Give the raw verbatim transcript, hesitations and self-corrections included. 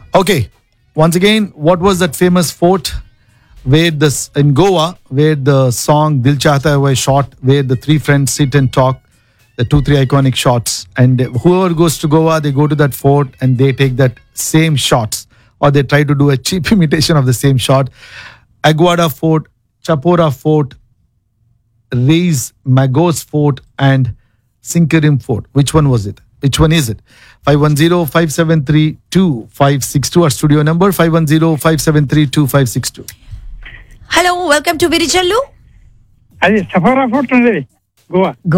Okay. Once again, what was that famous fort where this in Goa, where the song Dil Chahta Hai was shot, where the three friends sit and talk, the two, three iconic shots. And whoever goes to Goa, they go to that fort and they take that same shots, or they try to do a cheap imitation of the same shot. Aguada Fort, Chapora Fort, Reis Magos Fort, and Sinkarim Fort. Which one was it? Which one is it? five one zero, five seven three, two five six two. Our studio number five one zero, five seven three, two five six two. Hello, welcome to Virijallu. అది సఫారా fort ఉంది గోవా